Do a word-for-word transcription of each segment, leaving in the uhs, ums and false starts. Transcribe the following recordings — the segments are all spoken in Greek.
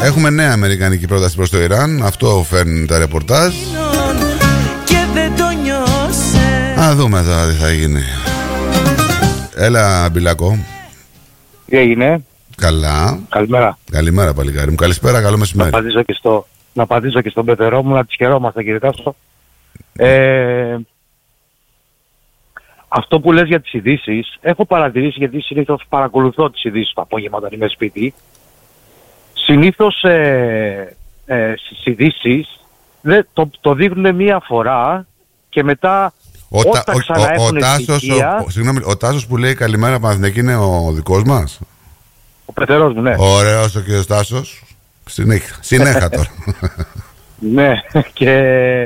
Έχουμε νέα αμερικανική πρόταση προς το Ιράν. Αυτό φέρνουν τα ρεπορτάζ. Α, δούμε τώρα τι θα γίνει. Έλα, Μπιλάκο. Τι έγινε? Καλά. Καλημέρα. Καλημέρα, παλικάρι μου. Καλησπέρα, καλό μεσημέρι. Να απαντήσω και, στο, να απαντήσω και στον πεθερό μου, να τις χαιρόμαστε, κύριε Τάσο. Ε, αυτό που λες για τις ειδήσεις, έχω παρατηρήσει, γιατί συνήθως παρακολουθώ τις ειδήσεις το απόγευμα όταν είμαι σπίτι. Συνήθως ε, ε, στις ειδήσεις το, το δείχνουν μία φορά και μετά ο, όταν ο, ξαναέχουν ο, ο, Τάσος, ο, ο, συγγνώμη, ο Τάσος που λέει καλημέρα Παναθηναϊκή είναι ο δικός μας. Ο πεθερός μου, ναι. Ωραίος ο κύριος Τάσος. Συνέχεια, συνέχεια τώρα. Ναι, και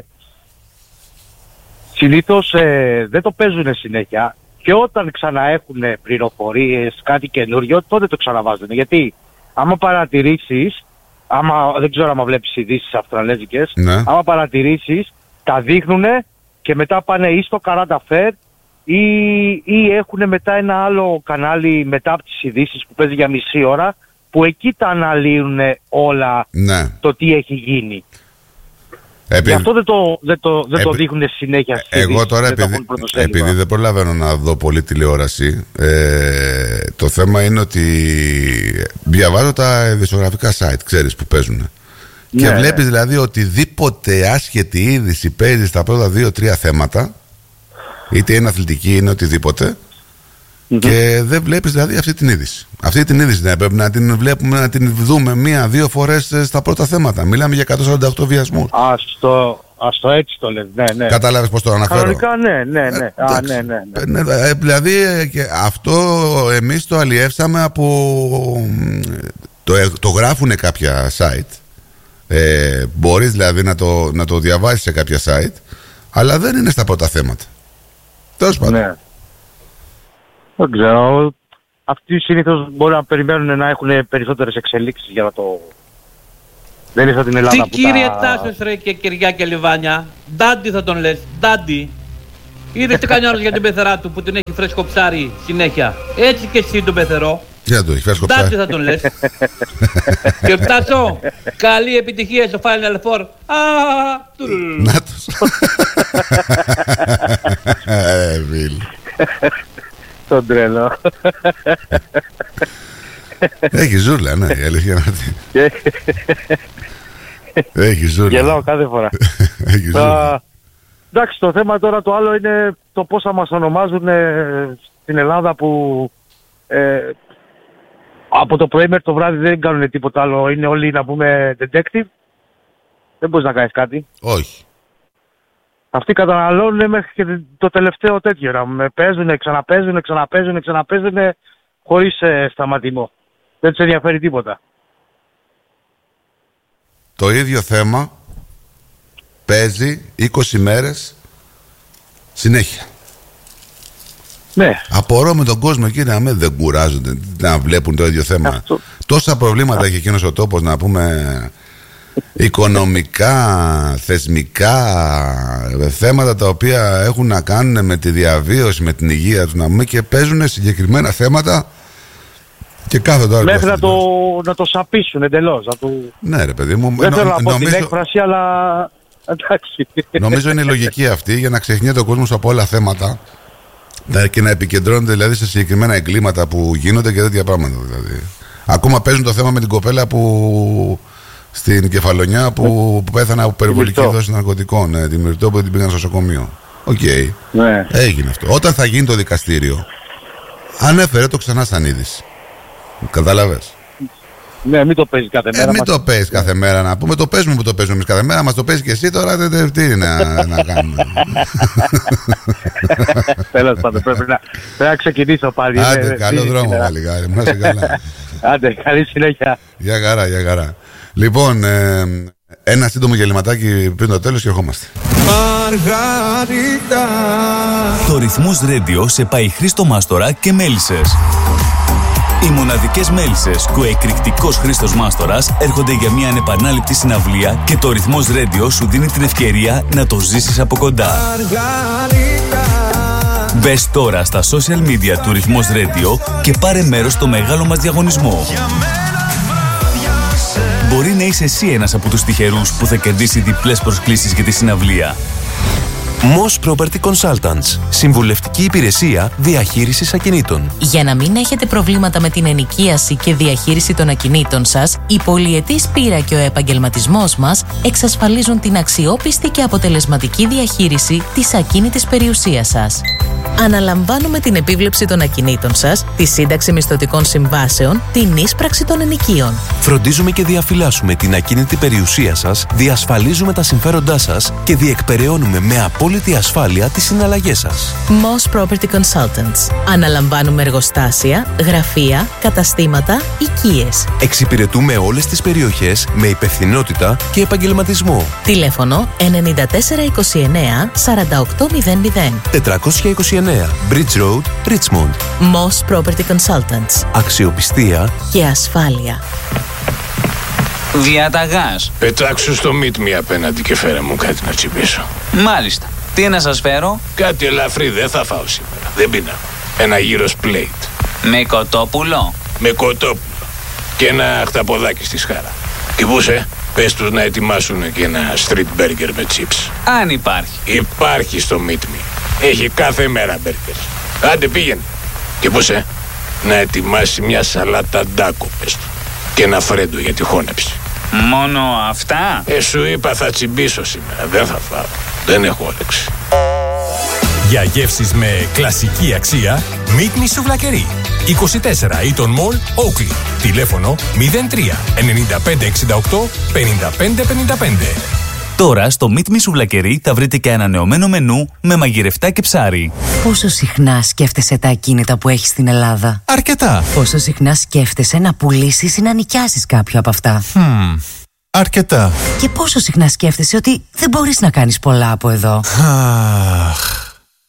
συνήθως ε, δεν το παίζουν συνέχεια και όταν ξαναέχουν πληροφορίες, κάτι καινούριο, τότε το ξαναβάζουν. Γιατί άμα παρατηρήσεις, άμα, δεν ξέρω άμα βλέπεις ειδήσεις αυστραλέζικες, ναι. άμα παρατηρήσεις, τα δείχνουν και μετά πάνε ή στο Current Affair ή, ή έχουν μετά ένα άλλο κανάλι μετά από τις ειδήσεις που παίζει για μισή ώρα, που εκεί τα αναλύουν όλα, ναι. Το τι έχει γίνει. Επί... Γι' αυτό δεν το, δεν το, δεν Επί... το δείχνουν συνέχεια στις Εγώ ειδήσεις, τώρα επειδή, επειδή δεν προλαβαίνω να δω πολύ τηλεόραση, ε, το θέμα είναι ότι διαβάζω τα ειδησιογραφικά site, ξέρεις, που παίζουν. Ναι, και βλέπεις ναι. δηλαδή οτιδήποτε άσχετη είδηση παίζει στα πρώτα δύο τρία θέματα, είτε είναι αθλητική είναι οτιδήποτε, mm-hmm. και δεν βλέπεις δηλαδή αυτή την είδηση. Αυτή την είδηση ναι, πρέπει να την βλέπουμε, να την δούμε μία-δύο φορές στα πρώτα θέματα. Μιλάμε για εκατόν σαράντα οκτώ βιασμούς. Ας το, ας το έτσι το λες, ναι, ναι. Κατάλαβες πώς το αναφέρω? Κανονικά ναι, ναι, ναι. Ε, Α, ναι, ναι, ναι. ναι ε, δηλαδή και αυτό εμείς το αλλιεύσαμε από... Το, το γράφουνε κάποια site. Ε, μπορείς δηλαδή να το, να το διαβάσεις σε κάποια site, αλλά δεν είναι στα πρώτα θέματα. Τέλος πάντων. Ναι. Δεν ξέρω. Αυτοί συνήθως μπορεί να περιμένουν να έχουν περισσότερες εξελίξεις για να το... Δεν είναι σαν την Ελλάδα. Τι κύριε τα... Τάσος ρε και Κυριά και Λιβάνια, Ντάντι θα τον λες, Ντάντι. Είδες τι κάνει ο άλλος για την πεθερά του που την έχει φρέσκο ψάρι συνέχεια. Έτσι και εσύ τον πεθερό. Για το έχει φρέσκο ψάρι. Ντάντι θα τον λες. Και Τάσο, καλή επιτυχία στο Final Four. Νάτος. Ε, Βίλ. Τον τρελό. Έχει ζούλα, ναι, η αλήθεια είναι αυτή. Έχει ζούλα. Γελάω κάθε φορά. Έχει ζούλα. Εντάξει, το θέμα τώρα το άλλο είναι το πώς θα μας ονομάζουν στην Ελλάδα που ε, από το πρωί μέχρι το βράδυ δεν κάνουν τίποτα άλλο. Είναι όλοι να πούμε detective. Δεν μπορείς να κάνεις κάτι. Όχι. Αυτοί καταναλώνουν μέχρι και το τελευταίο τέτοιο. Να παίζουν, ξαναπαίζουν, ξαναπαίζουν, ξαναπαίζουν χωρίς ε, σταματημό. Δεν τους ενδιαφέρει τίποτα. Το ίδιο θέμα παίζει είκοσι μέρες συνέχεια. Ναι. Απορώ με τον κόσμο εκεί να με δεν κουράζονται να βλέπουν το ίδιο θέμα. Αυτό. Τόσα προβλήματα έχει εκείνος ο τόπος, να πούμε, οικονομικά, θεσμικά, θέματα τα οποία έχουν να κάνουν με τη διαβίωση, με την υγεία του, να πούμε, και παίζουν συγκεκριμένα θέματα και κάθε τώρα μέχρι να το, να το σαπίσουν εντελώς. Να το... Ναι ρε παιδί μου. Δεν νο, θέλω να πω νομίζω... την έκφραση, αλλά εντάξει. Νομίζω είναι η λογική αυτή, για να ξεχνιέται ο κόσμος από όλα θέματα και να επικεντρώνεται δηλαδή σε συγκεκριμένα εγκλήματα που γίνονται και τέτοια πράγματα δηλαδή. Ακόμα παίζουν το θέμα με την κοπέλα που στην Κεφαλονιά που, ναι. που πέθανε από περιβολική δόση ναρκωτικών, ναι, τη Μυρτώ που την πήγαν στο νοσοκομείο. Οκ. Okay. Ναι. Έγινε αυτό. Όταν θα γίνει το δικαστήριο, ανέφερε το ξανά σαν είδηση. Κατάλαβες? Ναι, μην το παίζει κάθε μέρα. Ε, μην μας... το παίζει κάθε μέρα, να πούμε. Το παίζουμε που το παίζουμε εμείς κάθε μέρα. Μας το παίζει και εσύ τώρα. Δε, δε, τι είναι να, να κάνουμε. Τέλος πάντων, πρέπει να, πρέπει να ξεκινήσω πάλι. Άντε, είναι, καλό είναι, δρόμο πάλι. Να είσαι καλά. Άντε, καλή συνέχεια. Για χαρά, για χαρά. Λοιπόν, ε, ένα σύντομο γεληματάκι πριν το τέλος και ερχόμαστε. Μαργαρίτα. Το Ρυθμός Radio σε πάει Χρήστο Μάστορα και Μέλισσες. Οι μοναδικές μέλισσες και ο εκρηκτικός Χρήστος Μάστορας έρχονται για μια ανεπανάληπτη συναυλία και το Ρυθμός Radio σου δίνει την ευκαιρία να το ζήσεις από κοντά. Μπες τώρα στα social media του Ρυθμός Radio και πάρε μέρος στο μεγάλο μας διαγωνισμό. μπορεί να είσαι εσύ ένας από τους τυχερούς που θα κερδίσει διπλές προσκλήσεις για τη συναυλία. Moss Property Consultants. Συμβουλευτική υπηρεσία διαχείρισης ακινήτων. Για να μην έχετε προβλήματα με την ενοικίαση και διαχείριση των ακινήτων σας, η πολυετής πείρα και ο επαγγελματισμός μας εξασφαλίζουν την αξιόπιστη και αποτελεσματική διαχείριση της ακίνητης περιουσίας σας. Αναλαμβάνουμε την επίβλεψη των ακινήτων σας, τη σύνταξη μισθωτικών συμβάσεων, την ίσπραξη των ενοικίων. Φροντίζουμε και διαφυλάσσουμε την ακίνητη περιουσία σας, διασφαλίζουμε τα συμφέροντά σας και διεκπεραιώνουμε με απόλυτη ασφάλεια τις συναλλαγές σας. Moss Property Consultants. Αναλαμβάνουμε εργοστάσια, γραφεία, καταστήματα, οικίες. Εξυπηρετούμε όλες τις περιοχές με υπευθυνότητα και επαγγελματισμό. Τηλέφωνο εννιά τέσσερα είκοσι εννέα σαράντα οκτώ μηδέν μηδέν. τετρακόσια είκοσι εννέα Bridge Road, Richmond. Moss Property Consultants. Αξιοπιστία και ασφάλεια. Διαταγάς. Πετάξου στο Meet Me απέναντι και φέρε μου κάτι να τσιμπήσω. Μάλιστα. Τι να σας φέρω? Κάτι ελαφρύ δεν θα φάω σήμερα. Δεν πεινάω. Ένα γύρος plate. Με κοτόπουλο. Με κοτόπουλο. Και ένα χταποδάκι στη σχάρα. Και πούσε, πες τους να ετοιμάσουν και ένα street burger με chips. Αν υπάρχει. Υπάρχει στο Meet Me. Έχει κάθε μέρα burgers. Άντε πήγαινε. Και πούσε, να ετοιμάσει μια σαλάτα ντάκο, πες του. Και ένα φρέντο για τη χώνεψη. Μόνο αυτά? Ε, σου είπα θα τσιμπήσω σήμερα. Δεν θα φάω. Δεν έχω όρεξη. Για γεύσεις με κλασική αξία, Meet Me Σουβλακερί. είκοσι τέσσερα Eaton Mall, Oakley. Τηλέφωνο μηδέν τρία εννιά πέντε εξήντα οκτώ πενήντα πέντε πενήντα πέντε. Τώρα στο Meet Me Σουβλακερί θα βρείτε και ανανεωμένο μενού με μαγειρευτά και ψάρι. Πόσο συχνά σκέφτεσαι τα ακίνητα που έχεις στην Ελλάδα? Αρκετά. Πόσο συχνά σκέφτεσαι να πουλήσεις ή να νοικιάσεις κάποιο από αυτά? Hmm. Αρκετά. Και πόσο συχνά σκέφτεσαι ότι δεν μπορείς να κάνεις πολλά από εδώ? Αχ.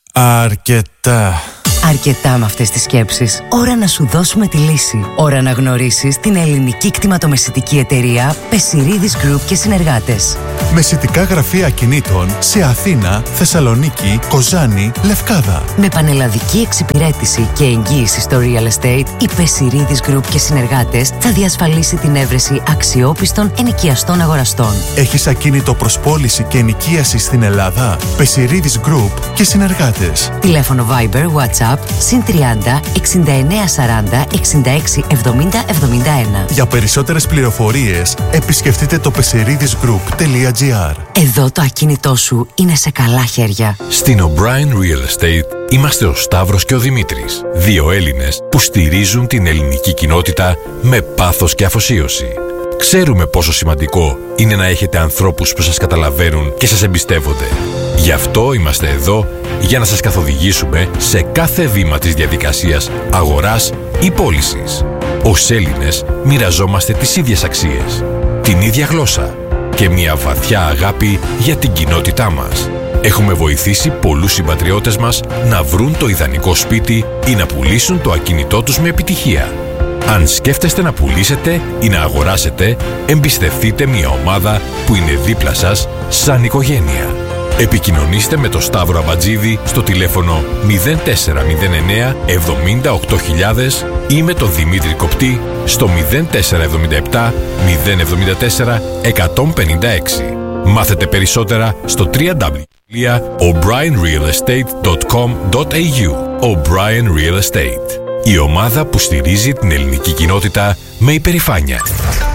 Αρκετά. Αρκετά με αυτές τις σκέψεις. Ώρα να σου δώσουμε τη λύση. Ώρα να γνωρίσεις την ελληνική κτηματομεσητική εταιρεία Πεσιρίδης Group και συνεργάτες. Μεσητικά γραφεία ακινήτων σε Αθήνα, Θεσσαλονίκη, Κοζάνη, Λευκάδα. Με πανελλαδική εξυπηρέτηση και εγγύηση στο real estate, η Πεσιρίδης Group και συνεργάτες θα διασφαλίσει την έβρεση αξιόπιστων ενοικιαστών αγοραστών. Έχεις ακίνητο προς πώληση και ενοικίαση στην Ελλάδα? Πεσιρίδης Group και συνεργάτες. Τηλέφωνο Viber, WhatsApp συν τριάντα εξήντα εννέα σαράντα εξήντα έξι εβδομήντα εβδομήντα ένα. Για περισσότερες πληροφορίες επισκεφτείτε το πεσιρίδης γκρουπ τελεία τζι άρ. Εδώ το ακίνητό σου είναι σε καλά χέρια. Στην O'Brien Real Estate είμαστε ο Σταύρος και ο Δημήτρης, δύο Έλληνες που στηρίζουν την ελληνική κοινότητα με πάθος και αφοσίωση. Ξέρουμε πόσο σημαντικό είναι να έχετε ανθρώπους που σας καταλαβαίνουν και σας εμπιστεύονται. Γι' αυτό είμαστε εδώ για να σας καθοδηγήσουμε σε κάθε βήμα της διαδικασίας αγοράς ή πώλησης. Ως Έλληνες μοιραζόμαστε τις ίδιες αξίες, την ίδια γλώσσα και μια βαθιά αγάπη για την κοινότητά μας. Έχουμε βοηθήσει πολλούς συμπατριώτες μας να βρουν το ιδανικό σπίτι ή να πουλήσουν το ακίνητό τους με επιτυχία. Αν σκέφτεστε να πουλήσετε ή να αγοράσετε, εμπιστευτείτε μια ομάδα που είναι δίπλα σας σαν οικογένεια. Επικοινωνήστε με τον Σταύρο Αμπατζίδη στο τηλέφωνο μηδέν τέσσερα μηδέν εννέα εβδομήντα οκτώ χιλιάδες ή με τον Δημήτρη Κοπτή στο μηδέν τέσσερα εβδομήντα επτά μηδέν εβδομήντα τέσσερα εκατόν πενήντα έξι. Μάθετε περισσότερα στο double-u double-u double-u τελεία o'brien real estate τελεία com τελεία a u. O'Brien Real Estate, η ομάδα που στηρίζει την ελληνική κοινότητα με υπερηφάνεια.